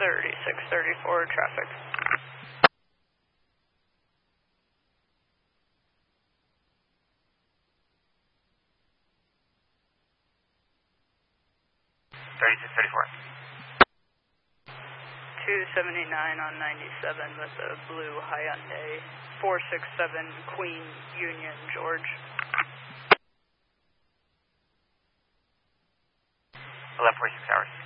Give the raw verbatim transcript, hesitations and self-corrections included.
thirty-six thirty-four traffic. thirty-six thirty-four. two seventy-nine on ninety-seven with a blue Hyundai. four six seven Queen Union, George. eleven forty-six hours.